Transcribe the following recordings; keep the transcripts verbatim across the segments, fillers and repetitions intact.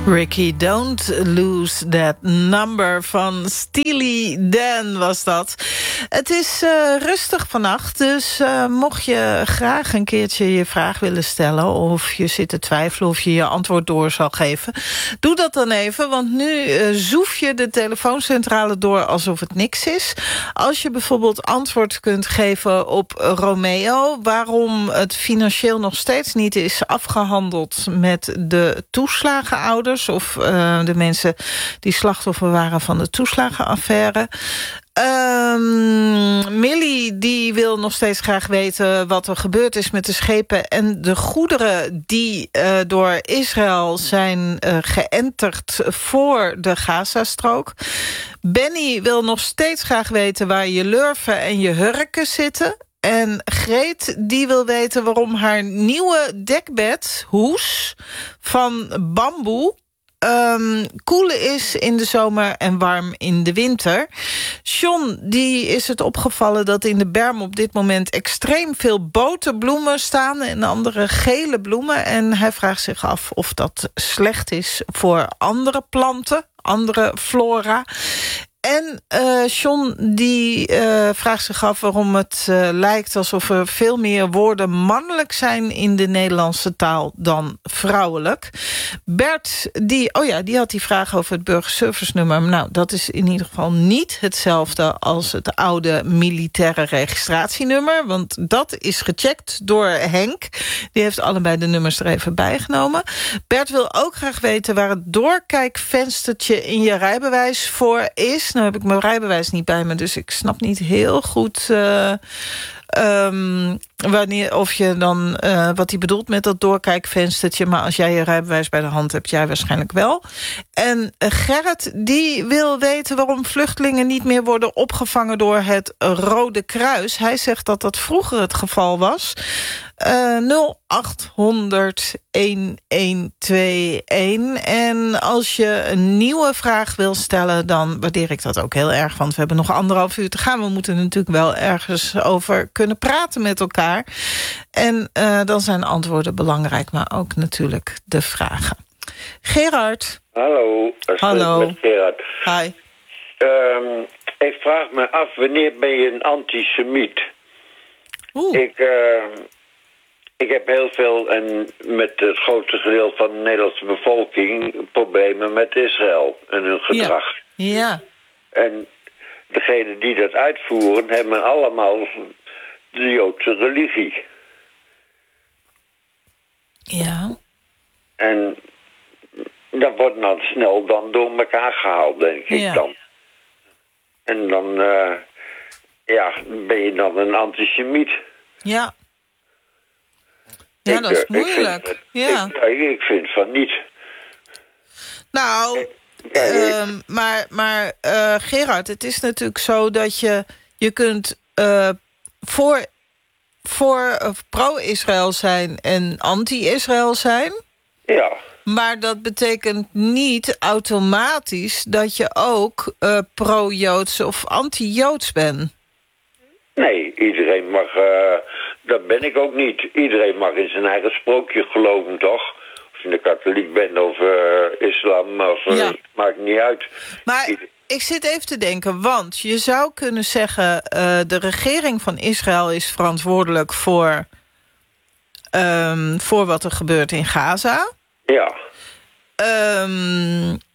Ricky, don't lose that number van Steely Dan was dat. Het is uh, rustig vannacht, dus uh, mocht je graag een keertje je vraag willen stellen... of je zit te twijfelen of je je antwoord door zal geven... doe dat dan even, want nu uh, zoef je de telefooncentrale door alsof het niks is. Als je bijvoorbeeld antwoord kunt geven op Romeo... waarom het financieel nog steeds niet is afgehandeld met de toeslagenouders... of uh, de mensen die slachtoffer waren van de toeslagenaffaire. Um, Millie die wil nog steeds graag weten wat er gebeurd is met de schepen... en de goederen die uh, door Israël zijn uh, geënterd voor de Gazastrook. Benny wil nog steeds graag weten waar je lurven en je hurken zitten... En Greet die wil weten waarom haar nieuwe dekbed, hoes, van bamboe... Um, koele is in de zomer en warm in de winter. John, die is het opgevallen dat in de berm op dit moment... extreem veel boterbloemen staan en andere gele bloemen. En hij vraagt zich af of dat slecht is voor andere planten, andere flora... En uh, John die uh, vraagt zich af waarom het uh, lijkt alsof er veel meer woorden mannelijk zijn in de Nederlandse taal dan vrouwelijk. Bert, die, oh ja, die had die vraag over het burgerservice-nummer. Nou, dat is in ieder geval niet hetzelfde als het oude militaire registratienummer. Want dat is gecheckt door Henk. Die heeft allebei de nummers er even bijgenomen. Bert wil ook graag weten waar het doorkijkvenstertje in je rijbewijs voor is. Nou heb ik mijn rijbewijs niet bij me, dus ik snap niet heel goed... Uh, um, wanneer, of je dan uh, wat hij bedoelt met dat doorkijkvenstertje. Maar als jij je rijbewijs bij de hand hebt, jij waarschijnlijk wel. En uh, Gerrit, die wil weten waarom vluchtelingen niet meer worden opgevangen door het Rode Kruis. Hij zegt dat dat vroeger het geval was. Uh, nul acht honderd elf tweeënentwintig. En als je een nieuwe vraag wil stellen, dan waardeer ik dat ook heel erg. Want we hebben nog anderhalf uur te gaan. We moeten natuurlijk wel ergens over kunnen praten met elkaar. En uh, dan zijn antwoorden belangrijk, maar ook natuurlijk de vragen. Gerard. Hallo. Hallo. Met Gerard. Hi. Um, ik vraag me af, wanneer ben je een antisemiet? Oeh. Ik... Uh, Ik heb heel veel, en met het grootste gedeelte van de Nederlandse bevolking... problemen met Israël en hun gedrag. Ja. ja. En degenen die dat uitvoeren, hebben allemaal de Joodse religie. Ja. En dat wordt dan snel dan door elkaar gehaald, denk ik ja. dan. En dan, uh, ja, ben je dan een antisemiet. Ja. Ja, ik, dat is uh, moeilijk. Ik vind, ja. ik, ik vind van niet. Nou, ja, uh, maar, maar uh, Gerard, het is natuurlijk zo dat je, je kunt uh, voor, voor uh, pro-Israël zijn en anti-Israël zijn. Ja. Maar dat betekent niet automatisch dat je ook uh, pro-Joods of anti-Joods bent. Nee, iedereen mag... Uh, dat ben ik ook niet. Iedereen mag in zijn eigen sprookje geloven, toch? Of je een katholiek bent of uh, islam, of, uh, ja. maakt niet uit. Maar Ieder... ik zit even te denken, want je zou kunnen zeggen... Uh, de regering van Israël is verantwoordelijk voor, um, voor wat er gebeurt in Gaza. Ja. Um,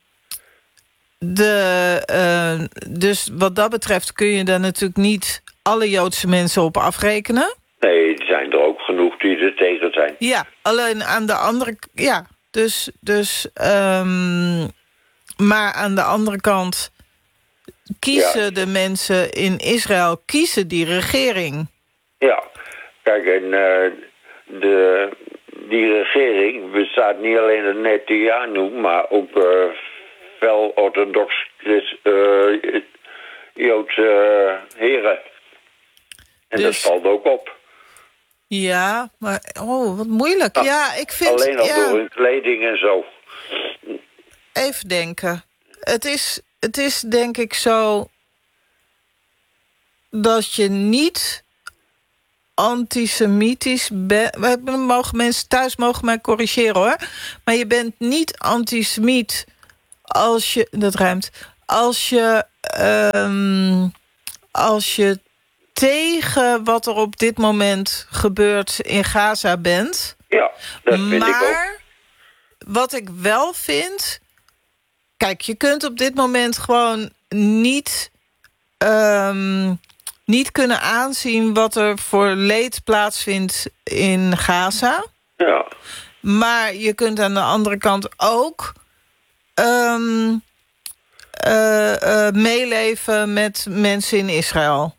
de, uh, dus wat dat betreft kun je daar natuurlijk niet alle Joodse mensen op afrekenen. Nee, er zijn er ook genoeg die er tegen zijn. Ja, alleen aan de andere... Ja, dus... dus um, maar aan de andere kant kiezen ja. de mensen in Israël... kiezen die regering. Ja, kijk, en uh, de, die regering bestaat niet alleen uit Netanyahu... maar ook uh, fel orthodox uh, Joodse uh, heren. En dus... dat valt ook op. Ja, maar oh, wat moeilijk. Ja, ja ik vind... Alleen al ja. door hun kleding en zo. Even denken. Het is, het is denk ik zo... dat je niet antisemitisch bent... Mogen mensen thuis mogen mij corrigeren, hoor. Maar je bent niet antisemiet als je... Dat ruimt. Als je... Um, als je tegen wat er op dit moment gebeurt in Gaza bent. Ja, dat vind maar, ik ook. Wat ik wel vind... Kijk, je kunt op dit moment gewoon niet... Um, niet kunnen aanzien wat er voor leed plaatsvindt in Gaza. Ja. Maar je kunt aan de andere kant ook... Um, uh, uh, meeleven met mensen in Israël.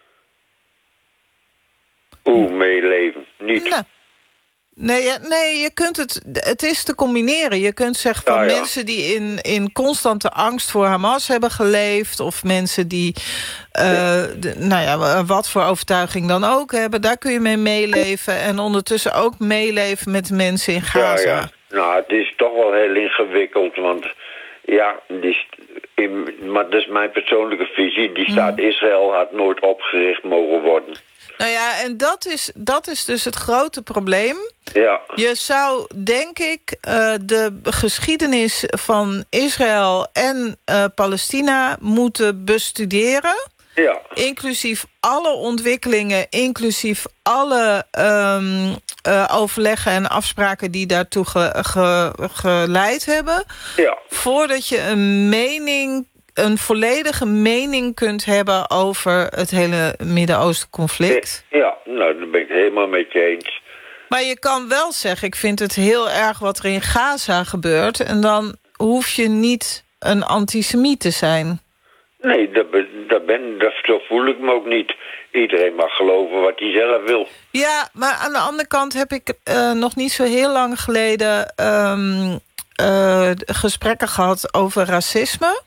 Hoe meeleven? Niet. Nou, nee, ja, nee, je kunt het... Het is te combineren. Je kunt zeggen van ja, ja. mensen die in, in constante angst voor Hamas hebben geleefd... of mensen die, uh, de, nou ja, wat voor overtuiging dan ook hebben... daar kun je mee meeleven. En ondertussen ook meeleven met de mensen in Gaza. Ja, ja. Nou, het is toch wel heel ingewikkeld, want... Ja, die, in, maar dat is mijn persoonlijke visie. Die staat mm. Israël had nooit opgericht mogen worden. Nou ja, en dat is, dat is dus het grote probleem. Ja. Je zou, denk ik, uh, de geschiedenis van Israël en uh, Palestina moeten bestuderen. Ja. Inclusief alle ontwikkelingen, inclusief alle um, uh, overleggen en afspraken die daartoe ge, ge, geleid hebben. Ja. Voordat je een mening... een volledige mening kunt hebben over het hele Midden-Oosten conflict. Ja, nou, daar ben ik het helemaal met je eens. Maar je kan wel zeggen, ik vind het heel erg wat er in Gaza gebeurt... en dan hoef je niet een antisemiet te zijn. Nee, dat, dat ben, dat, zo voel ik me ook niet. Iedereen mag geloven wat hij zelf wil. Ja, maar aan de andere kant heb ik uh, nog niet zo heel lang geleden... Um, uh, gesprekken gehad over racisme...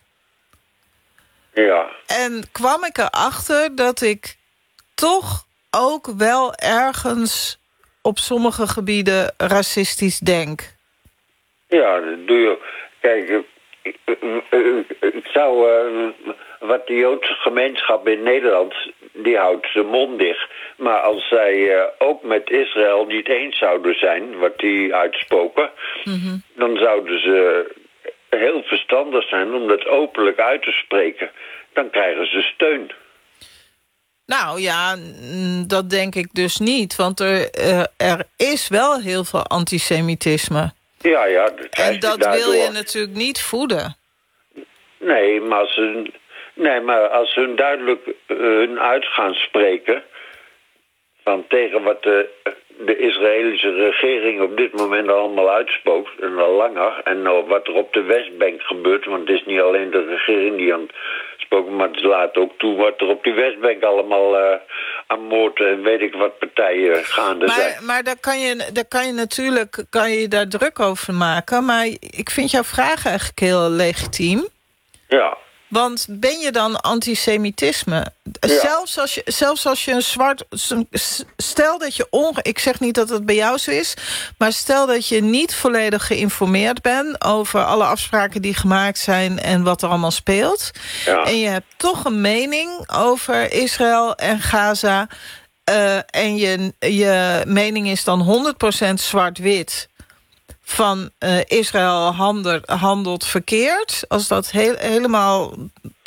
Ja. En kwam ik erachter dat ik toch ook wel ergens op sommige gebieden racistisch denk. Ja, dat doe je. Kijk, ik, ik zou... Uh, wat de Joodse gemeenschap in Nederland, die houdt zijn mond dicht. Maar als zij uh, ook met Israël niet eens zouden zijn, wat die uitspoken... Mm-hmm. Dan zouden ze... heel verstandig zijn om dat openlijk uit te spreken. Dan krijgen ze steun. Nou ja, dat denk ik dus niet. Want er, uh, er is wel heel veel antisemitisme. Ja, ja. Dat en dat daardoor... wil je natuurlijk niet voeden. Nee, maar als ze, nee, maar als ze duidelijk uh, hun uit gaan spreken... van tegen wat de, de Israëlische regering op dit moment allemaal uitspookt... en al langer, en nou, wat er op de Westbank gebeurt... want het is niet alleen de regering die aan het spoken... maar het laat ook toe wat er op die Westbank allemaal uh, aan moord... en weet ik wat partijen gaande maar, zijn. Maar daar kan, je, daar kan je natuurlijk kan je daar druk over maken... maar ik vind jouw vraag eigenlijk heel legitiem. Ja. Want ben je dan antisemitisme? Ja. Zelfs, als je, zelfs als je een zwart... Stel dat je... Onge, ik zeg niet dat het bij jou zo is... maar stel dat je niet volledig geïnformeerd bent... over alle afspraken die gemaakt zijn... en wat er allemaal speelt. Ja. En je hebt toch een mening over Israël en Gaza... Uh, en je, je mening is dan honderd procent zwart-wit... van uh, Israël handelt, handelt verkeerd... als dat heel, helemaal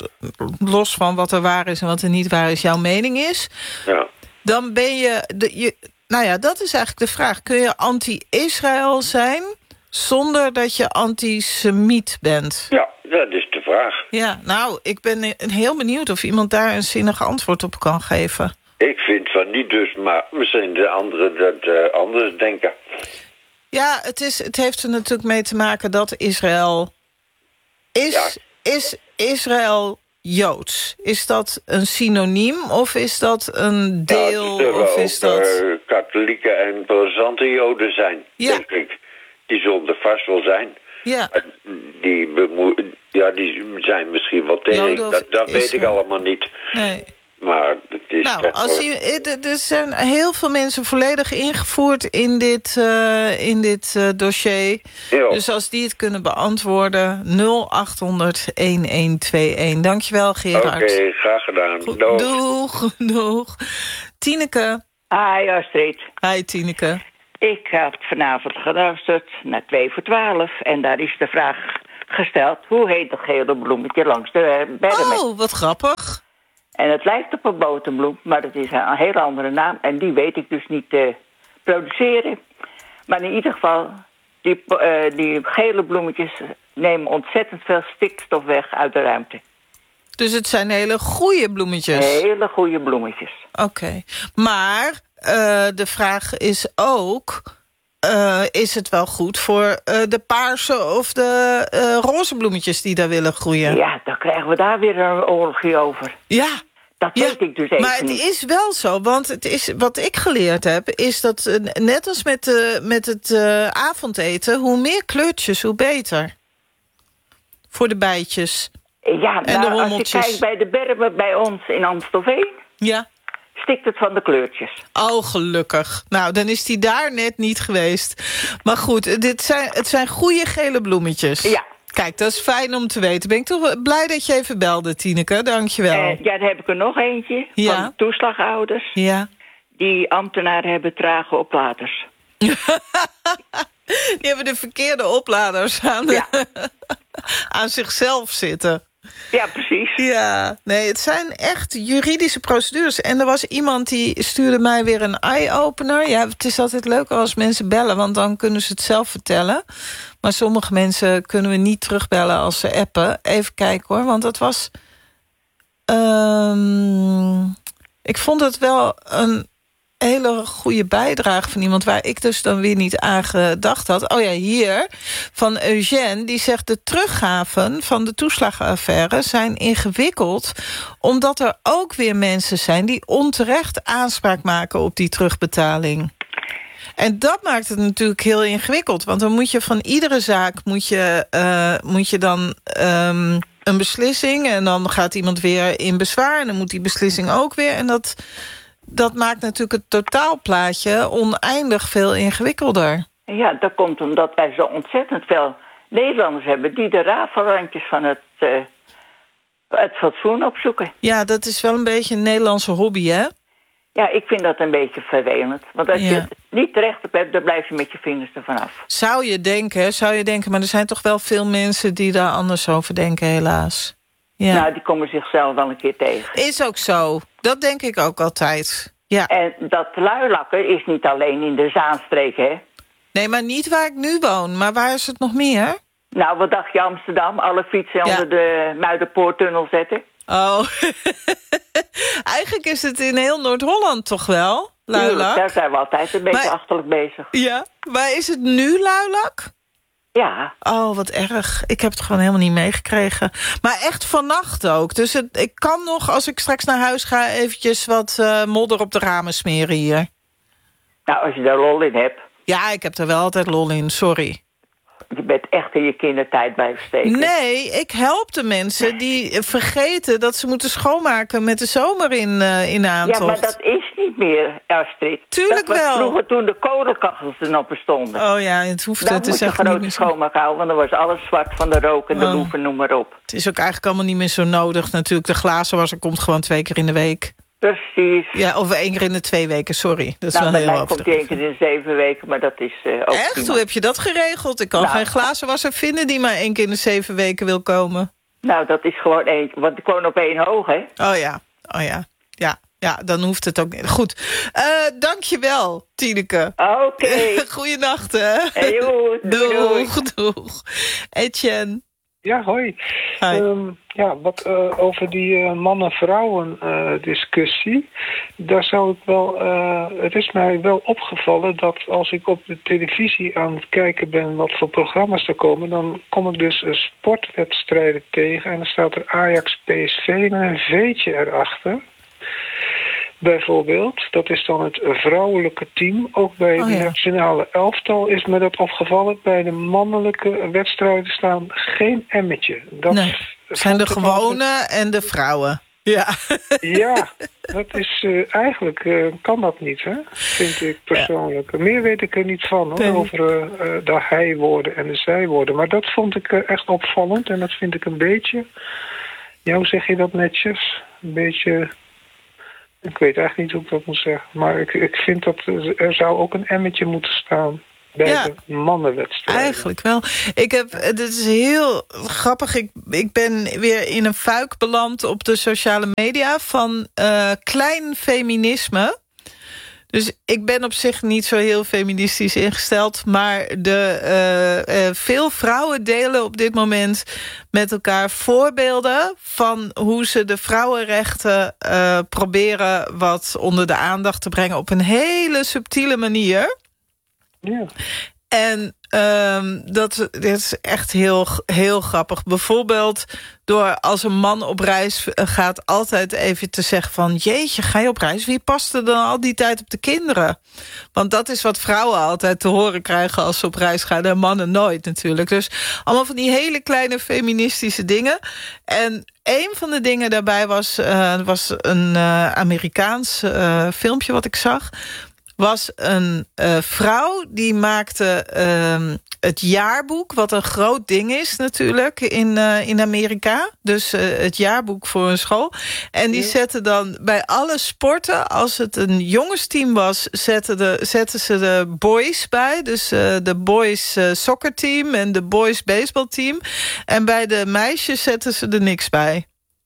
los van wat er waar is en wat er niet waar is... jouw mening is, ja. Dan ben je, de, je... Nou ja, dat is eigenlijk de vraag. Kun je anti-Israël zijn zonder dat je antisemiet bent? Ja, dat is de vraag. Ja, nou, ik ben heel benieuwd of iemand daar een zinnig antwoord op kan geven. Ik vind van niet dus, maar misschien de anderen dat uh, anders denken. Ja, het, is, het heeft er natuurlijk mee te maken dat Israël... Is, ja. is Israël Joods? Is dat een synoniem of is dat een deel? Ja, of is ook, dat... Uh, katholieke en protestante Joden zijn, ja. denk ik. Die zullen er vast wel zijn. Ja. Die, bemoe- ja, die zijn misschien wel tegen. Dat, dat weet ik allemaal niet. Nee. Maar het is nou, als je, er zijn heel veel mensen volledig ingevoerd in dit, uh, in dit uh, dossier. Ja. Dus als die het kunnen beantwoorden, nul acht honderd elf tweeënentwintig. Dankjewel, Gerard. Oké, okay, graag gedaan. Goed, doeg. Doeg, doeg. Tineke. Hi Astrid. Hi Tineke. Ik had vanavond geluisterd naar twee voor twaalf en daar is de vraag gesteld: hoe heet dat gele bloemetje langs de bermen? Oh, wat grappig. En het lijkt op een boterbloem, maar het is een hele andere naam en die weet ik dus niet te produceren. Maar in ieder geval, die, uh, die gele bloemetjes nemen ontzettend veel stikstof weg uit de ruimte. Dus het zijn hele goede bloemetjes? Hele goede bloemetjes. Oké, okay. Maar uh, de vraag is ook: uh, is het wel goed voor uh, de paarse of de uh, roze bloemetjes die daar willen groeien? Ja, dan krijgen we daar weer een orgie over. Ja. Dat ja, weet ik dus even maar het niet. is wel zo, want het is, wat ik geleerd heb... is dat uh, net als met, uh, met het uh, avondeten... hoe meer kleurtjes, hoe beter. Voor de bijtjes. Ja, en nou, de rommeltjes. Als je kijkt bij de bermen bij ons in Amstelveen... Ja. stikt het van de kleurtjes. Oh, gelukkig. Nou, dan is die daar net niet geweest. Maar goed, dit zijn, het zijn goede gele bloemetjes. Ja. Kijk, dat is fijn om te weten. Ben ik toch blij dat je even belde, Tineke. Dank je wel. Uh, ja, dan heb ik er nog eentje. Ja. Van de toeslagouders. Ja. Die ambtenaren hebben trage opladers. Die hebben de verkeerde opladers aan, ja. aan zichzelf zitten. Ja, precies. Ja, nee, het zijn echt juridische procedures. En er was iemand die stuurde mij weer een eye-opener. Ja, het is altijd leuker als mensen bellen, want dan kunnen ze het zelf vertellen. Maar sommige mensen kunnen we niet terugbellen als ze appen. Even kijken hoor, want dat was... Um, ik vond het wel een hele goede bijdrage van iemand... waar ik dus dan weer niet aan gedacht had. Oh ja, hier, van Eugène, die zegt... de teruggaven van de toeslagenaffaire zijn ingewikkeld... omdat er ook weer mensen zijn... die onterecht aanspraak maken op die terugbetaling. En dat maakt het natuurlijk heel ingewikkeld. Want dan moet je van iedere zaak... moet je, uh, moet je dan... Um, een beslissing en dan gaat iemand weer in bezwaar... en dan moet die beslissing ook weer... en dat... Dat maakt natuurlijk het totaalplaatje oneindig veel ingewikkelder. Ja, dat komt omdat wij zo ontzettend veel Nederlanders hebben... die de rafelrandjes van het, uh, het fatsoen opzoeken. Ja, dat is wel een beetje een Nederlandse hobby, hè? Ja, ik vind dat een beetje vervelend. Want als ja. je het niet terecht op hebt, dan blijf je met je vingers ervan af. Zou je denken, zou je denken... maar er zijn toch wel veel mensen die daar anders over denken, helaas. Ja. Nou, die komen zichzelf wel een keer tegen. Is ook zo. Dat denk ik ook altijd. Ja. En dat luilakken is niet alleen in de Zaanstreek, hè? Nee, maar niet waar ik nu woon. Maar waar is het nog meer? Nou, wat dacht je Amsterdam? Alle fietsen ja. onder de Muiderpoorttunnel zetten? Oh. Eigenlijk is het in heel Noord-Holland toch wel, luilak? Daar zijn we altijd een beetje maar, achterlijk bezig. Ja, maar is het nu luilak? Ja. Oh, wat erg. Ik heb het gewoon helemaal niet meegekregen. Maar echt vannacht ook. Dus het, ik kan nog, als ik straks naar huis ga... eventjes wat uh, modder op de ramen smeren hier. Nou, als je daar lol in hebt. Ja, ik heb er wel altijd lol in, sorry. Je bent echt in je kindertijd blijven steken. Nee, ik help de mensen die vergeten... dat ze moeten schoonmaken met de zomer in, uh, in aantocht. Ja, maar dat is niet meer, Astrid. Tuurlijk dat was wel. Vroeger toen de kolenkachels er nog bestonden. Oh ja, het hoeft het is echt niet meer. Dan schoonmaak houden, want dan was alles zwart van de rook en de oh. loeven, noem maar op. Het is ook eigenlijk allemaal niet meer zo nodig. Natuurlijk, de glazenwasser komt gewoon twee keer in de week. Precies. Ja, of één keer in de twee weken, sorry. Dat is nou, wel heel mij komt die één keer in de zeven weken, maar dat is uh, ook echt? Prima. Hoe heb je dat geregeld? Ik kan nou, geen glazenwasser vinden die maar één keer in de zeven weken wil komen. Nou, dat is gewoon één, want ik woon op één hoog, hè? Oh ja, oh ja. Ja, ja, dan hoeft het ook niet. Goed, uh, dankjewel, Tineke. Oké. Okay. Goeienacht, hè. Hey, joh, doei, doeg, doei. doeg. Etienne. Ja, hoi. Hi. Um, ja, wat uh, over die uh, mannen-vrouwen uh, discussie. Daar zou ik wel... Uh, het is mij wel opgevallen dat als ik op de televisie aan het kijken ben... wat voor programma's er komen... dan kom ik dus uh, sportwedstrijden tegen... en dan staat er Ajax P S V met een veetje erachter... Bijvoorbeeld, dat is dan het vrouwelijke team. Ook bij oh, de ja. nationale elftal is me dat opgevallen. Bij de mannelijke wedstrijden staan geen emmetje. Dat nee, zijn de gewone altijd... en de vrouwen. Ja, ja dat is uh, eigenlijk uh, kan dat niet, hè? Vind ik persoonlijk. Ja. Meer weet ik er niet van, hoor, nee. over uh, uh, de hij-woorden en de zij-woorden. Maar dat vond ik uh, echt opvallend en dat vind ik een beetje... Ja, hoe zeg je dat netjes? Een beetje... Ik weet eigenlijk niet hoe ik dat moet zeggen. Maar ik, ik vind dat er zou ook een emmetje moeten staan bij Ja. de mannenwedstrijden. Eigenlijk wel. Ik heb, het is heel grappig. Ik, ik ben weer in een fuik beland op de sociale media van uh, klein feminisme. Dus ik ben op zich niet zo heel feministisch ingesteld. Maar de, uh, uh, veel vrouwen delen op dit moment met elkaar voorbeelden van hoe ze de vrouwenrechten uh, proberen wat onder de aandacht te brengen op een hele subtiele manier. Ja. En um, dat, dat is echt heel, heel grappig. Bijvoorbeeld door als een man op reis gaat altijd even te zeggen van... jeetje, ga je op reis? Wie past er dan al die tijd op de kinderen? Want dat is wat vrouwen altijd te horen krijgen als ze op reis gaan. En mannen nooit natuurlijk. Dus allemaal van die hele kleine feministische dingen. En een van de dingen daarbij was, uh, was een uh, Amerikaans uh, filmpje wat ik zag... was een uh, vrouw die maakte uh, het jaarboek... wat een groot ding is natuurlijk in, uh, in Amerika. Dus uh, het jaarboek voor een school. En die zette dan bij alle sporten... als het een jongensteam was, zetten, de, zetten ze de boys bij. Dus uh, de boys uh, soccerteam en de boys baseballteam. En bij de meisjes zetten ze er niks bij.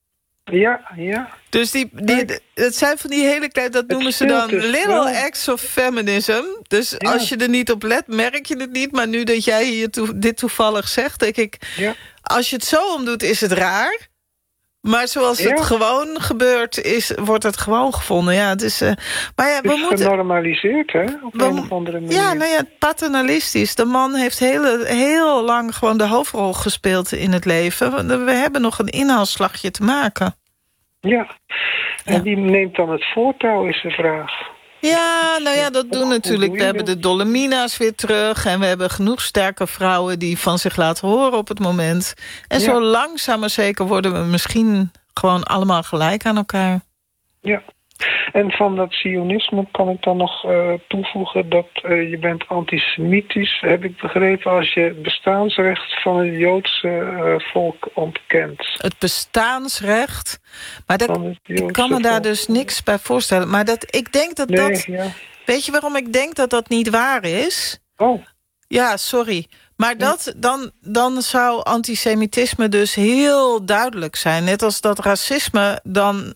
Ja, ja. Dus die, die, het zijn van die hele kleine... dat noemen ze dan dus little wel. acts of feminism. Dus Ja. als je er niet op let, merk je het niet. Maar nu dat jij hier toe, dit toevallig zegt, denk ik... Ja. als je het zo omdoet, is het raar. Maar zoals Ja. het gewoon gebeurt, is, wordt het gewoon gevonden. Ja, het is, uh, maar ja, Het we is moeten... genormaliseerd, hè? Op We- een of andere manier. Ja, nou ja, paternalistisch. De man heeft hele, heel lang gewoon de hoofdrol gespeeld in het leven. We we hebben nog een inhaalslagje te maken. Ja. En Ja. die neemt dan het voortouw, is de vraag. Ja, nou ja, dat doen Hoe natuurlijk. doe We je hebben de dat? Dolomina's weer terug. En we hebben genoeg sterke vrouwen die van zich laten horen op het moment. En Ja. zo langzaam maar zeker worden we misschien gewoon allemaal gelijk aan elkaar. Ja. En van dat sionisme kan ik dan nog uh, toevoegen dat uh, je bent antisemitisch, heb ik begrepen, als je het bestaansrecht van het Joodse uh, volk ontkent. Het bestaansrecht. Maar dat, Van het Joodse ik kan me daar volk. dus niks bij voorstellen. Maar dat, ik denk dat Nee, dat... ja. Weet je waarom ik denk dat dat niet waar is? Oh, Ja, sorry. Maar dat, dan, dan zou antisemitisme dus heel duidelijk zijn. Net als dat racisme dan...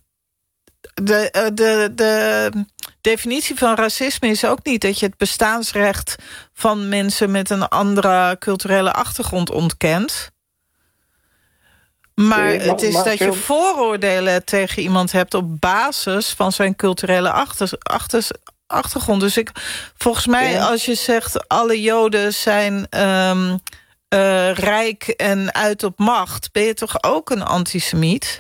De, eh, de, de definitie van racisme is ook niet dat je het bestaansrecht van mensen met een andere culturele achtergrond ontkent. Maar Nee, maar- het is maar dat je veel- vooroordelen tegen iemand hebt op basis van zijn culturele achter, achter, achtergrond. Dus ik, volgens mij, Ja. als je zegt alle Joden zijn um, uh, rijk en uit op macht, ben je toch ook een antisemiet?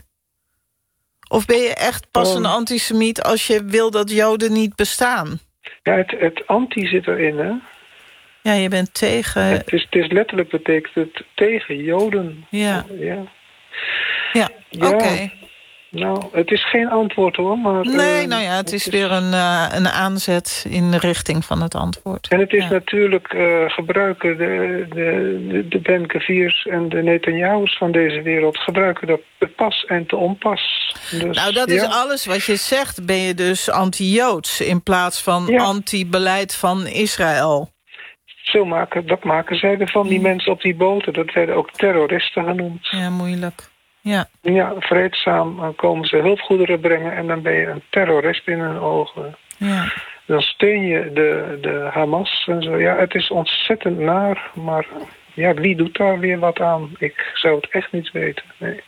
Of ben je echt pas Um, een antisemiet als je wil dat Joden niet bestaan? ja, het, het anti zit erin, hè? Ja, je bent tegen... Het is, het is letterlijk betekent het tegen Joden. Ja, Ja. ja. Ja. Oké. Nou, het is geen antwoord hoor, maar... Nee, uh, nou ja, het is weer een, uh, een aanzet in de richting van het antwoord. En het is Ja. natuurlijk uh, gebruiken de, de, de, de Ben Gvirs en de Netanyahu's van deze wereld gebruiken dat te pas en te onpas. Dus, Nou, dat is ja. alles wat je zegt. Ben je dus anti-Joods in plaats van Ja. anti-beleid van Israël? Zo maken, dat maken zij ervan, die mensen op die boten. Dat werden ook terroristen genoemd. Ja, moeilijk. Ja. Ja, vreedzaam dan komen ze hulpgoederen brengen en dan ben je een terrorist in hun ogen. Ja. Dan steun je de, de Hamas en zo. Ja, het is ontzettend naar, maar ja, wie doet daar weer wat aan? Ik zou het echt niet weten, nee.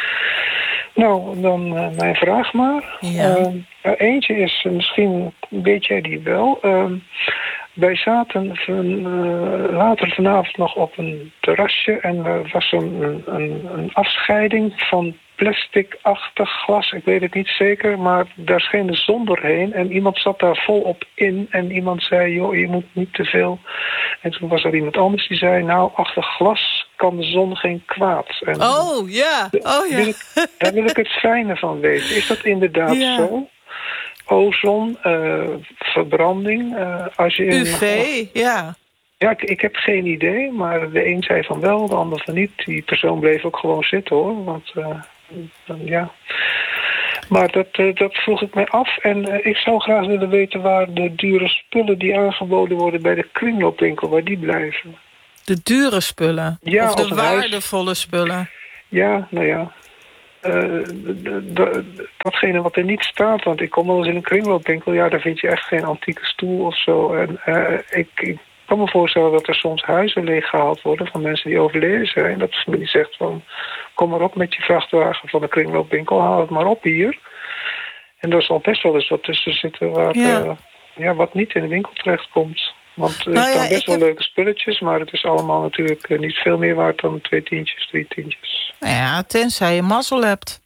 Nou, dan uh, mijn vraag maar. Ja. Uh, eentje is, uh, misschien weet jij die wel. Uh, wij zaten van, uh, later vanavond nog op een terrasje en er was een, een, een afscheiding van plastic-achtig glas. Ik weet het niet zeker, maar daar scheen de zon doorheen en iemand zat daar volop in en iemand zei, joh, je moet niet te veel. En toen was er iemand anders die zei, nou, achter glas kan de zon geen kwaad. En Oh, ja. Oh, ja. wil ik, daar wil ik het fijne van weten. Is dat inderdaad Ja. zo? Ozon, uh, verbranding, uh, als je in... U V, ja. Ja, ik, ik heb geen idee, maar de een zei van wel, de ander van niet. Die persoon bleef ook gewoon zitten, hoor. Want, uh, dan, ja... Maar dat, uh, dat vroeg ik mij af. En uh, ik zou graag willen weten waar de dure spullen die aangeboden worden bij de kringloopwinkel, waar die blijven. De dure spullen? Ja, of de als waardevolle huis... spullen? Ja, nou ja. Uh, datgene wat er niet staat, want ik kom wel eens in een kringloopwinkel, ja, daar vind je echt geen antieke stoel of zo. En uh, ik, ik kan me voorstellen dat er soms huizen leeggehaald worden van mensen die overleden zijn. Dat de familie zegt van, kom maar op met je vrachtwagen van de kringloopwinkel, haal het maar op hier. En er zal best wel eens wat tussen zitten waar, ja. Uh, ja, wat niet in de winkel terechtkomt. Want er nou ja, staan best wel heb... leuke spulletjes, maar het is allemaal natuurlijk uh, niet veel meer waard dan twee tientjes, drie tientjes. Nou ja, tenzij je mazzel hebt.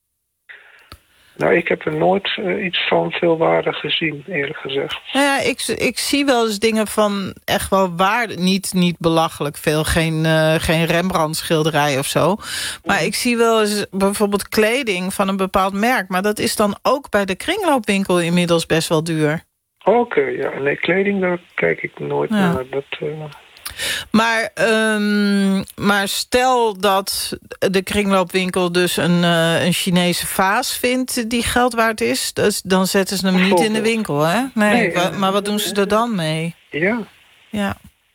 Nou, ik heb er nooit uh, iets van veel waarde gezien, eerlijk gezegd. Nou ja, ik, ik zie wel eens dingen van echt wel waarde. Niet, niet belachelijk veel, geen, uh, geen Rembrandt-schilderij of zo. Maar mm. ik zie wel eens bijvoorbeeld kleding van een bepaald merk. Maar dat is dan ook bij de kringloopwinkel inmiddels best wel duur. Oké, okay, ja. Nee, kleding, daar kijk ik nooit ja. naar. Dat... Uh... Maar, um, maar stel dat de kringloopwinkel dus een, uh, een Chinese vaas vindt die geld waard is, dus dan zetten ze hem niet in de winkel, hè? Nee, nee wa- maar wat doen ze er dan mee? Ja. Ja.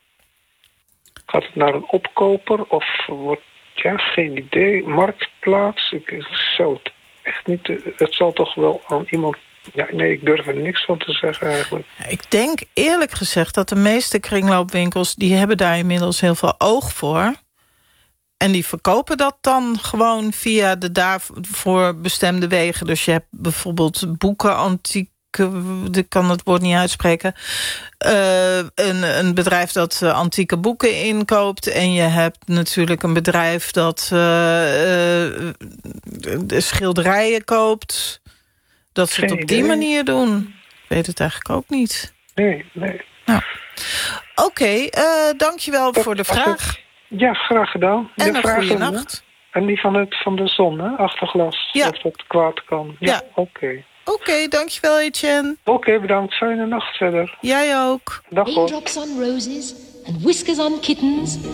Gaat het naar een opkoper of wordt, ja, geen idee, marktplaats? Ik zou het echt niet, het zal toch wel aan iemand... Ja, nee, ik durf er niks van te zeggen eigenlijk. Ik denk eerlijk gezegd dat de meeste kringloopwinkels... die hebben daar inmiddels heel veel oog voor. En die verkopen dat dan gewoon via de daarvoor bestemde wegen. Dus je hebt bijvoorbeeld boeken, antieke... ik kan het woord niet uitspreken. Uh, een, een bedrijf dat uh, antieke boeken inkoopt. En je hebt natuurlijk een bedrijf dat uh, uh, de schilderijen koopt... Dat ze het op die manier doen. Ik weet het eigenlijk ook niet. Nee, nee. Nou. Oké, okay, uh, dankjewel dat, voor de vraag. Ja, graag gedaan. En de een vraag goede nacht. En die van, het, van de zon, hè? Achterglas. Ja. Of dat kwaad kan. Ja, ja. oké. Okay. Oké, okay, dankjewel Etienne. Oké, okay, bedankt. Fijne nacht verder. Jij ook. Dag hoor. Raindrops on roses and whiskers on kittens.